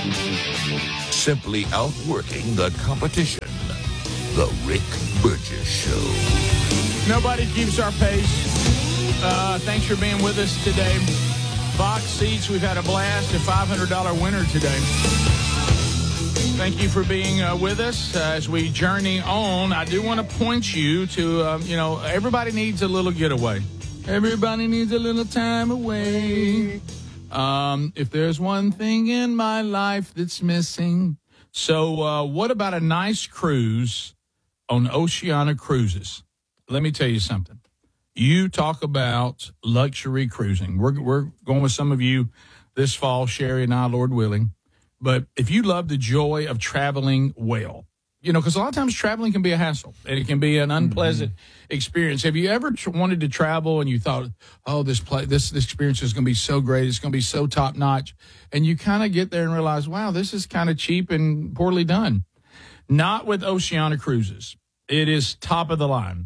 Simply outworking the competition. The Rick Burgess Show. Nobody keeps our pace. Thanks for being with us today. Box seats, we've had a blast. A $500 winner today. Thank you for being with us as we journey on. I do want to point you to, everybody needs a little getaway. Everybody needs a little time away. If there's one thing in my life that's missing. So what about a nice cruise on Oceania Cruises? Let me tell you something. You talk about luxury cruising. We're going with some of you this fall, Sherry and I, Lord willing. But if you love the joy of traveling well, because a lot of times traveling can be a hassle and it can be an unpleasant experience. Have you ever wanted to travel and you thought, oh, this experience is going to be so great, it's going to be so top notch, and you kind of get there and realize, wow, this is kind of cheap and poorly done? Not with Oceania Cruises. It is top of the line.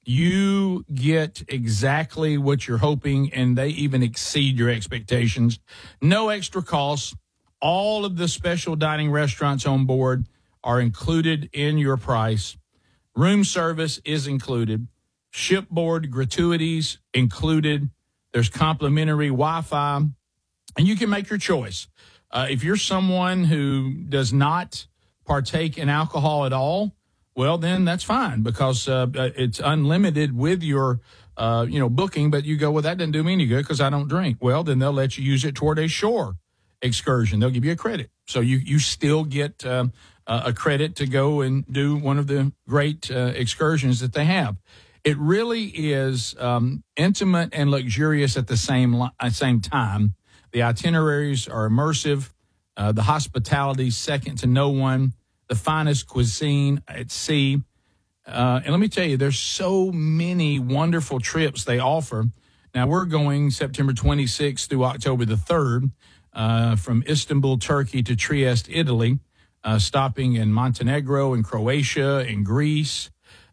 You get exactly what you're hoping, and they even exceed your expectations. No extra costs. All of the special dining restaurants on board are included in your price. Room service is included. Shipboard gratuities included. There's complimentary Wi-Fi, and you can make your choice. If you're someone who does not partake in alcohol at all, well, then that's fine because it's unlimited with your booking. But you go, well, that doesn't do me any good because I don't drink. Well, then they'll let you use it toward a shore excursion. They'll give you a credit. So you still get a credit to go and do one of the great excursions that they have. It really is intimate and luxurious at the same time. The itineraries are immersive. The hospitality second to no one. The finest cuisine at sea. And let me tell you, there's so many wonderful trips they offer. Now, we're going September 26th through October the 3rd from Istanbul, Turkey to Trieste, Italy, stopping in Montenegro and Croatia and Greece.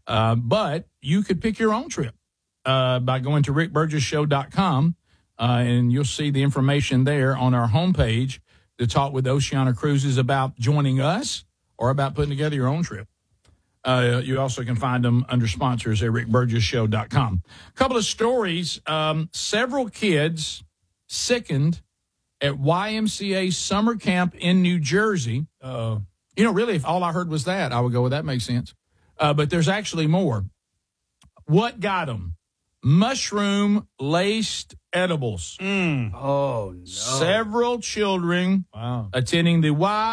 But you could pick your own trip by going to rickburgessshow.com, and you'll see the information there on our homepage to talk with Oceania Cruises about joining us or about putting together your own trip. You also can find them under sponsors at rickburgessshow.com. A couple of stories. Several kids sickened at YMCA summer camp in New Jersey. Really, if all I heard was that, I would go, well, that makes sense. But there's actually more. What got them? Mushroom-laced edibles. Oh, no. Several children attending the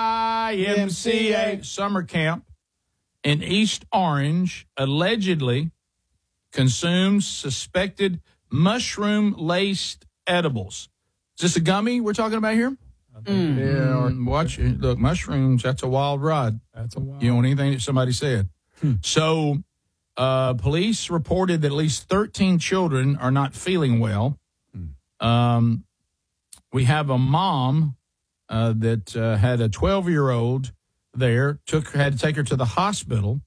YMCA summer camp in East Orange allegedly consumed suspected mushroom-laced edibles. Is this a gummy we're talking about here? Yeah. Watch it. Look, mushrooms, that's a wild ride. You know, anything that somebody said. So police reported that at least 13 children are not feeling well. We have a mom that had a 12-year-old there, had to take her to the hospital.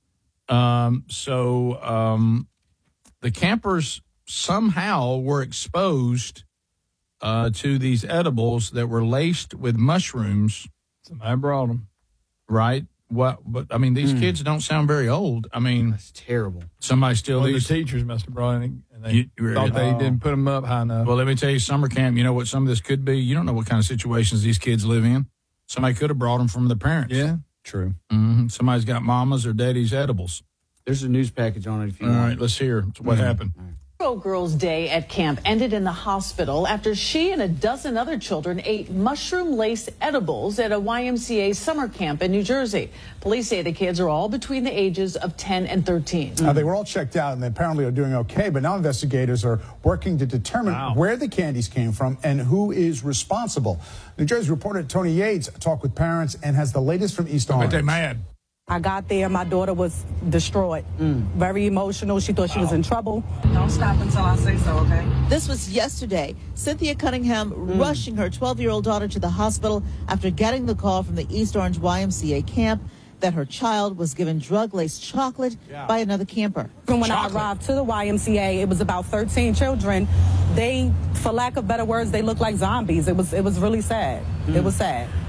So the campers somehow were exposed to these edibles that were laced with mushrooms. Somebody brought them. Right? But I mean, these kids don't sound very old. I mean, that's terrible. Somebody still the teachers must have brought it, and they thought they didn't put them up high enough. Well, let me tell you, summer camp, you know what some of this could be? You don't know what kind of situations these kids live in. Somebody could have brought them from the parents. Yeah, true. Mm-hmm. Somebody's got mama's or daddy's edibles. There's a news package on it if you want. All right, let's hear what happened. Girls' day at camp ended in the hospital after she and a dozen other children ate mushroom-laced edibles at a YMCA summer camp in New Jersey. Police say the kids are all between the ages of 10 and 13. They were all checked out and they apparently are doing okay, but now investigators are working to determine where the candies came from and who is responsible. New Jersey reporter Tony Yates talked with parents and has the latest from East Orange. They're mad. I got there, my daughter was distraught, very emotional. She thought she was in trouble. Don't stop until I say so, okay? This was yesterday. Cynthia Cunningham rushing her 12-year-old daughter to the hospital after getting the call from the East Orange YMCA camp that her child was given drug-laced chocolate by another camper. When I arrived to the YMCA, it was about 13 children. They, for lack of better words, they looked like zombies. It was really sad. It was sad.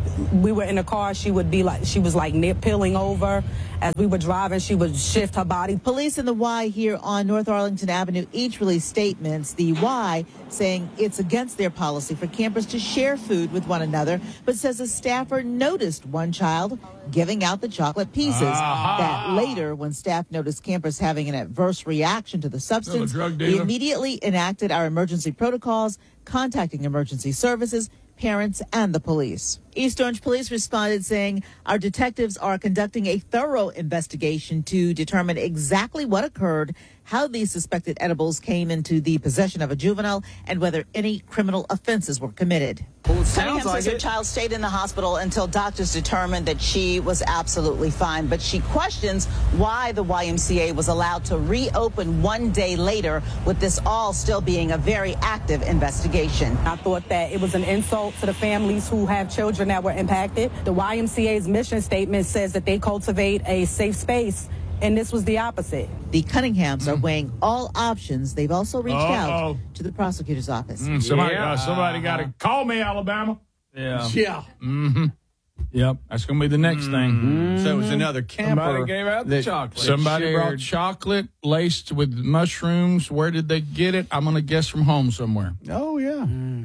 we were in the car, she was peeling over. As we were driving, she would shift her body. Police and the Y here on North Arlington Avenue each released statements. The Y saying it's against their policy for campers to share food with one another, but says a staffer noticed one child giving out the chocolate pieces. That later, when staff noticed campers having an adverse reaction to the substance, we immediately enacted our emergency protocols, contacting emergency services, parents, and the police. East Orange Police responded saying, our detectives are conducting a thorough investigation to determine exactly what occurred, how these suspected edibles came into the possession of a juvenile, and whether any criminal offenses were committed. Well, it sounds like her child stayed in the hospital until doctors determined that she was absolutely fine. But she questions why the YMCA was allowed to reopen one day later, with this all still being a very active investigation. I thought that it was an insult to the families who have children that were impacted. The YMCA's mission statement says that they cultivate a safe space, and this was the opposite. The Cunninghams are weighing all options. They've also reached out to the prosecutor's office. Somebody got to call me, Alabama. Yeah. Yeah. Mm-hmm. Yep. That's going to be the next thing. So it was another camper. Somebody gave out the chocolate. Somebody brought chocolate laced with mushrooms. Where did they get it? I'm going to guess from home somewhere. Oh, yeah.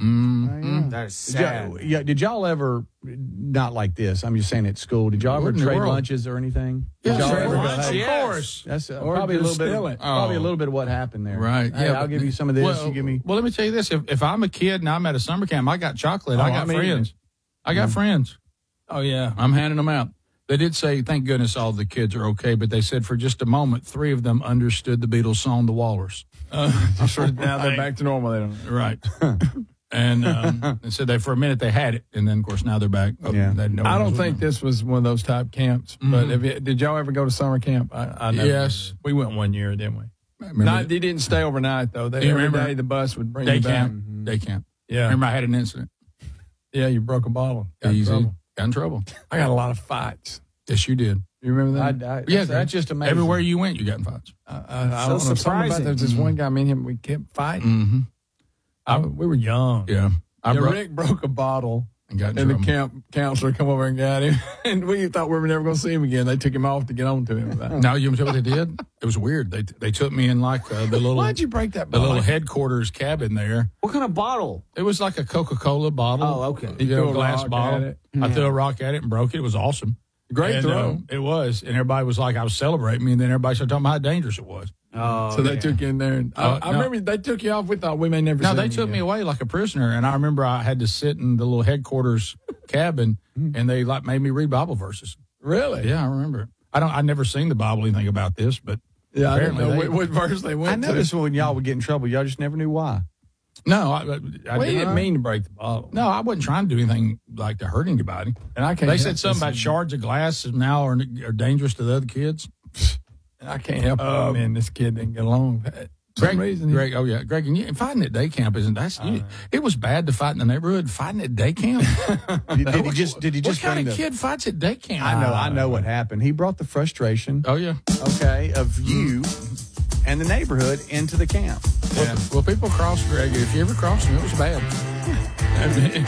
That is sad. Did y'all ever, not like this, I'm just saying at school, did y'all ever trade lunches or anything? Yeah, Did y'all trade ever go, lunch, hey, of course. That's Or probably a just little bit. steal it. Probably a little bit of what happened there. Right. Hey, I'll give you some of this. You give me. Well, let me tell you this. If I'm a kid and I'm at a summer camp, I got chocolate. I got friends. I got friends. Oh, yeah. I'm handing them out. They did say, thank goodness all the kids are okay, but they said for just a moment, 3 of them understood the Beatles song, The Walrus. Now they're back to normal. They don't. Right. And they said that for a minute they had it, and then, of course, now they're back. Yeah. I don't think this was one of those type camps, but did y'all ever go to summer camp? I know. Yes. We went one year, didn't we? They didn't stay overnight, though. Every day the bus would bring you back. Day camp. Yeah. Remember I had an incident. Yeah, you broke a bottle. Got in trouble. I got a lot of fights. Yes, you did. You remember that? That's just amazing. Everywhere you went, you got in fights. I don't know. Something about there was this one guy, me and him, we kept fighting. We were young. Yeah. Rick broke a bottle, and the camp counselor come over and got him, and we thought we were never going to see him again. They took him off to get on to him. Now, you know what they did? It was weird. They took me in like the little. Why'd you break that the bottle? little headquarters cabin there. What kind of bottle? It was like a Coca-Cola bottle. Oh, okay. You threw know, a glass rock bottle. at it. I threw a rock at it and broke it. It was awesome. Great throw. It was. And everybody was like, I was celebrating me, and then everybody started talking about how dangerous it was. So they took you in there. And I remember they took you off. We thought we may never see No, they him took again. me away like a prisoner, and I remember I had to sit in the little headquarters cabin, and they made me read Bible verses. Really? Yeah, I remember. I'd never seen the Bible, anything about this, but Yeah, apparently I didn't know what verse they went I to. noticed when y'all would get in trouble, y'all just never knew why. no, I Well, he didn't mean to break the bottle. No, I wasn't trying to do anything like to hurt anybody. And I can't. They help said something this. about shards of glass now are dangerous to the other kids. And I can't help it, man. This kid didn't get along. For some reason, Greg, and fighting at day camp isn't it was bad to fight in the neighborhood. Fighting at day camp. Did he just What kind bring of kid fights at day camp? I know what happened. He brought the frustration, Oh yeah. of you and the neighborhood into the camp. Yeah. Well, people crossed Greg. If you ever crossed him, it was bad. I mean,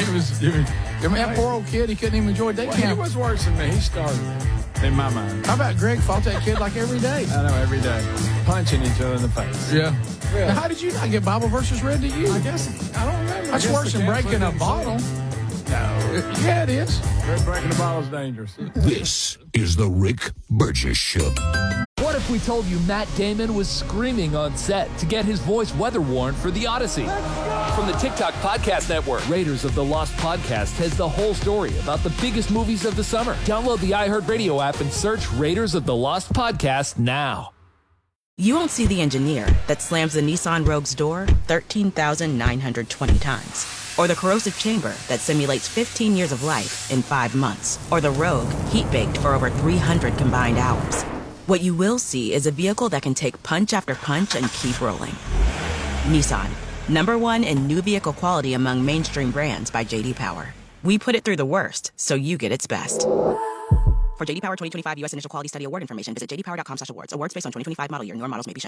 that poor old kid, he couldn't even enjoy day Well, he camp. was worse than me. He started it, in my mind. How about Greg fought that kid like every day? I know, every day. Punching each other in the face. Yeah. Really? Now, how did you not get Bible verses read to you? I guess, I don't remember. That's worse than breaking a bottle. No. Yeah, it is. Breaking a bottle is dangerous. This is the Rick Burgess Show. What if we told you Matt Damon was screaming on set to get his voice weather warned for The Odyssey? From the TikTok Podcast Network, Raiders of the Lost Podcast has the whole story about the biggest movies of the summer. Download the iHeartRadio app and search Raiders of the Lost Podcast now. You won't see the engineer that slams the Nissan Rogue's door 13,920 times. Or the corrosive chamber that simulates 15 years of life in 5 months. Or the Rogue heat-baked for over 300 combined hours. What you will see is a vehicle that can take punch after punch and keep rolling. Nissan, #1 in new vehicle quality among mainstream brands by J.D. Power. We put it through the worst, so you get its best. For J.D. Power 2025 U.S. Initial Quality Study Award information, visit jdpower.com/awards. Awards based on 2025 model year. Newer models may be shown.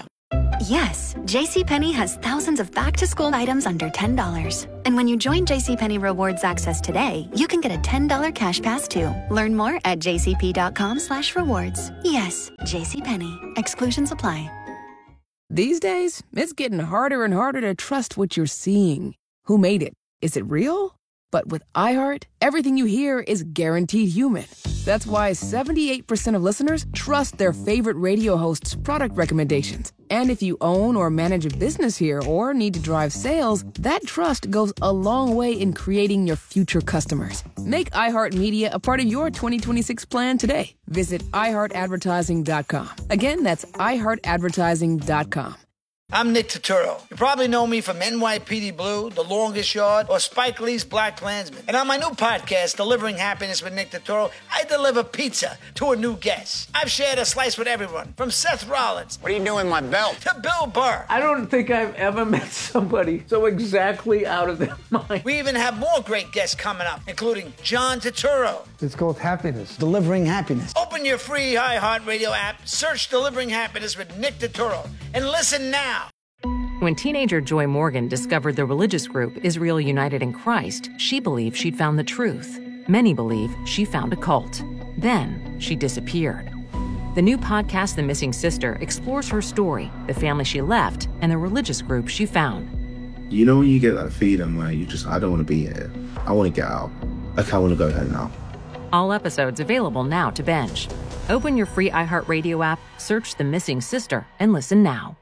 Yes, JCPenney has thousands of back-to-school items under $10. And when you join JCPenney Rewards Access today, you can get a $10 cash pass too. Learn more at jcp.com/rewards. Yes, JCPenney. Exclusions apply. These days, it's getting harder and harder to trust what you're seeing. Who made it? Is it real? But with iHeart, everything you hear is guaranteed human. That's why 78% of listeners trust their favorite radio hosts' product recommendations. And if you own or manage a business here or need to drive sales, that trust goes a long way in creating your future customers. Make iHeartMedia a part of your 2026 plan today. Visit iHeartAdvertising.com. Again, that's iHeartAdvertising.com. I'm Nick Turturro. You probably know me from NYPD Blue, The Longest Yard, or Spike Lee's Black Klansman. And on my new podcast, Delivering Happiness with Nick Turturro, I deliver pizza to a new guest. I've shared a slice with everyone, from Seth Rollins. What are you doing with my belt? To Bill Burr. I don't think I've ever met somebody so exactly out of their mind. We even have more great guests coming up, including John Turturro. It's called Happiness. Delivering Happiness. Open your free iHeartRadio app, search Delivering Happiness with Nick Turturro, and listen now. When teenager Joy Morgan discovered the religious group Israel United in Christ, she believed she'd found the truth. Many believe she found a cult. Then she disappeared. The new podcast, The Missing Sister, explores her story, the family she left, and the religious group she found. You know when you get that feeling where I don't want to be here. I want to get out. Like, I want to go there now. All episodes available now to binge. Open your free iHeartRadio app, search The Missing Sister, and listen now.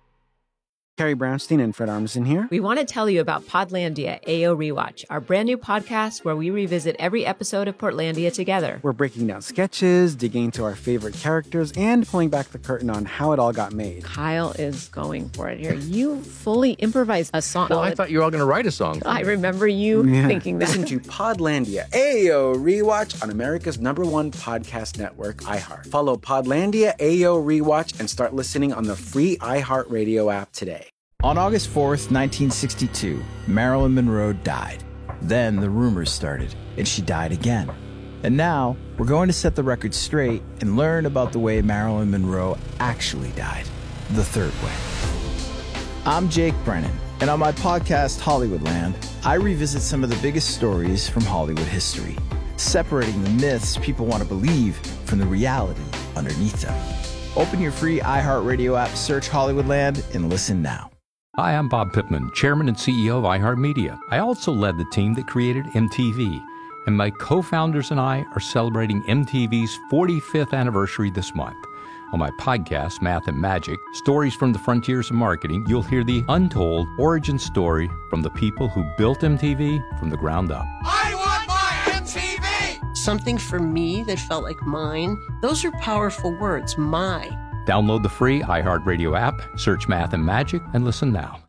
Carrie Brownstein and Fred Armisen here. We want to tell you about Podlandia AO Rewatch, our brand new podcast where we revisit every episode of Portlandia together. We're breaking down sketches, digging into our favorite characters, and pulling back the curtain on how it all got made. Kyle is going for it here. You fully improvised a song. Well, I thought you were all going to write a song. I remember you thinking that. Listen to Podlandia AO Rewatch on America's #1 podcast network, iHeart. Follow Podlandia AO Rewatch and start listening on the free iHeartRadio app today. On August 4th, 1962, Marilyn Monroe died. Then the rumors started, and she died again. And now, we're going to set the record straight and learn about the way Marilyn Monroe actually died, the third way. I'm Jake Brennan, and on my podcast, Hollywoodland, I revisit some of the biggest stories from Hollywood history, separating the myths people want to believe from the reality underneath them. Open your free iHeartRadio app, search Hollywoodland, and listen now. Hi, I'm Bob Pittman, Chairman and CEO of iHeartMedia. I also led the team that created MTV, and my co-founders and I are celebrating MTV's 45th anniversary this month. On my podcast, Math and Magic, Stories from the Frontiers of Marketing, you'll hear the untold origin story from the people who built MTV from the ground up. I want my MTV! Something for me that felt like mine. Those are powerful words, my. Download the free iHeartRadio app, search Math and Magic, and listen now.